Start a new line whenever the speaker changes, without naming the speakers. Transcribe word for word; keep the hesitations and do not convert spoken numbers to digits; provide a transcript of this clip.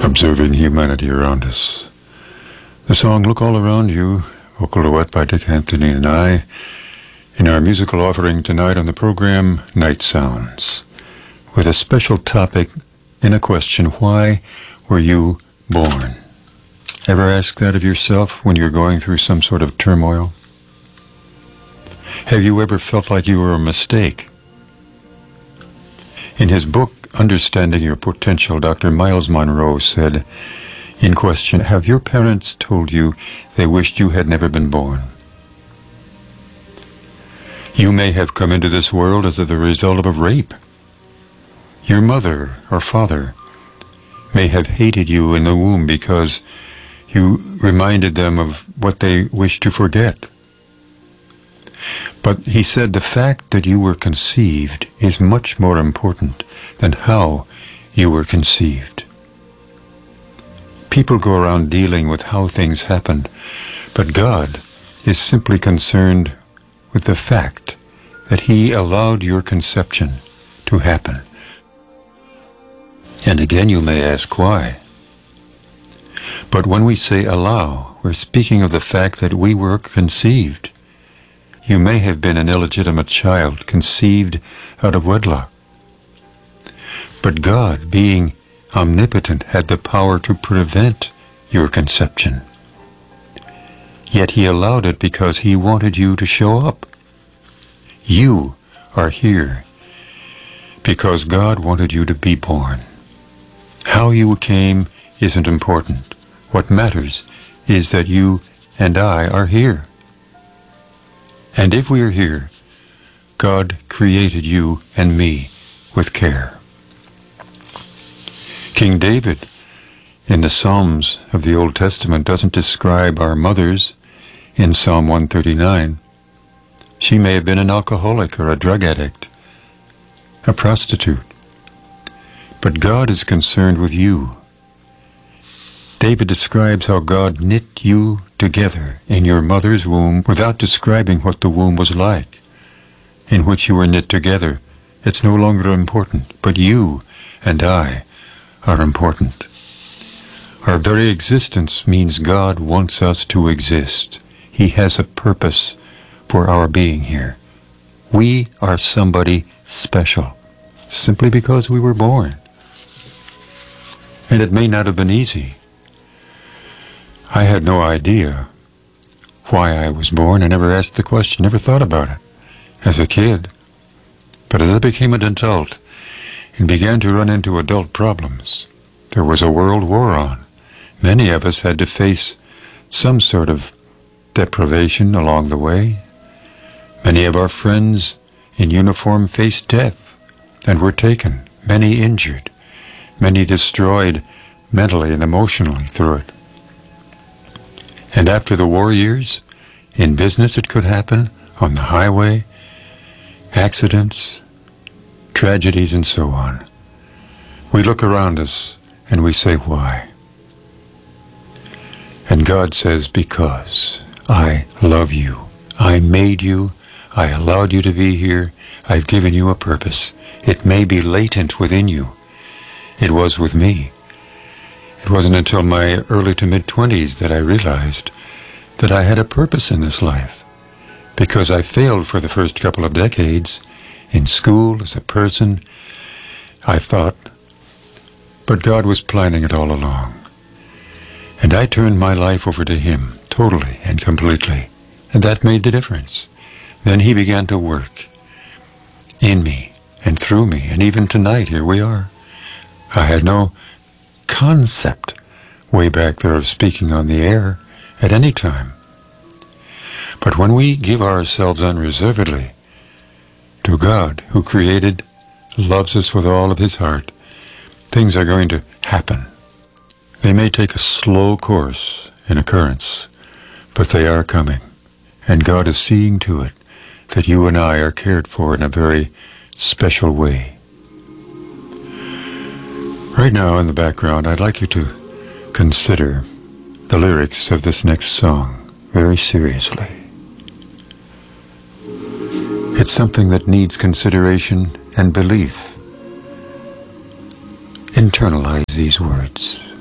Observing humanity around us. The song Look All Around You, vocal duet by Dick Anthony and I, in our musical offering tonight on the program Night Sounds, with a special topic in a question: why were you born? Ever ask that of yourself when you're going through some sort of turmoil? Have you ever felt like you were a mistake? In his book, Understanding Your Potential, Doctor Miles Monroe said, in question, have your parents told you they wished you had never been born? You may have come into this world as the result of a rape. Your mother or father may have hated you in the womb because you reminded them of what they wished to forget. But he said the fact that you were conceived is much more important than how you were conceived. People go around dealing with how things happened, but God is simply concerned with the fact that He allowed your conception to happen. And again, you may ask why. But when we say allow, we're speaking of the fact that we were conceived. You may have been an illegitimate child conceived out of wedlock. But God, being omnipotent, had the power to prevent your conception. Yet He allowed it because He wanted you to show up. You are here because God wanted you to be born. How you came isn't important. What matters is that you and I are here. And if we are here, God created you and me with care. King David, in the Psalms of the Old Testament, doesn't describe our mothers in Psalm one thirty-nine. She may have been an alcoholic or a drug addict, a prostitute. But God is concerned with you. David describes how God knit you together in your mother's womb without describing what the womb was like, in which you were knit together. It's no longer important, but you and I are important. Our very existence means God wants us to exist. He has a purpose for our being here. We are somebody special, simply because we were born. And it may not have been easy. I had no idea why I was born. I never asked the question, never thought about it as a kid. But as I became an adult and began to run into adult problems, there was a world war on. Many of us had to face some sort of deprivation along the way. Many of our friends in uniform faced death and were taken, many injured, many destroyed mentally and emotionally through it. And after the war years, in business it could happen, on the highway, accidents, tragedies, and so on. We look around us and we say, why? And God says, because I love you. I made you. I allowed you to be here. I've given you a purpose. It may be latent within you. It was with me. It wasn't until my early to mid-twenties that I realized that I had a purpose in this life, because I failed for the first couple of decades in school, as a person, I thought, but God was planning it all along. And I turned my life over to Him, totally and completely, and that made the difference. Then He began to work in me and through me, and even tonight, here we are. I had no concept way back there of speaking on the air at any time. But when we give ourselves unreservedly to God, who created, loves us with all of His heart, things are going to happen. They may take a slow course in occurrence, but they are coming. And God is seeing to it that you and I are cared for in a very special way. Right now in the background, I'd like you to consider the lyrics of this next song very seriously. It's something that needs consideration and belief. Internalize these words.